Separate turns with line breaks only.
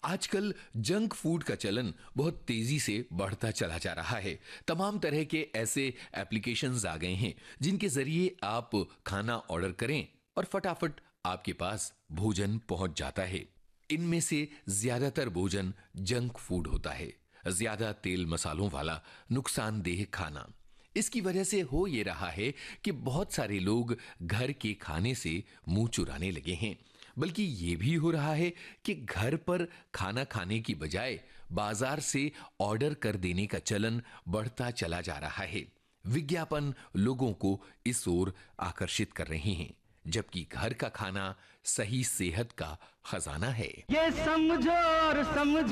आजकल junk food का चलन बहुत तेजी से बढ़ता चला जा रहा है। तमाम तरह के ऐसे एप्लीकेशंस आ गए हैं जिनके जरिए आप खाना ऑर्डर करें और फटाफट आपके पास भोजन पहुंच जाता है। इनमें से ज्यादातर भोजन जंक फूड होता है, ज्यादा तेल मसालों वाला नुकसानदेह खाना। इसकी वजह से हो ये रहा है कि बहुत सारे लोग घर के खाने से मुंह चुराने लगे हैं। बल्कि ये भी हो रहा है कि घर पर खाना खाने की बजाय बाजार से ऑर्डर कर देने का चलन बढ़ता चला जा रहा है। विज्ञापन लोगों को इस ओर आकर्षित कर रहे हैं, जबकि घर का खाना सही सेहत का खजाना है।
ये समझो और समझो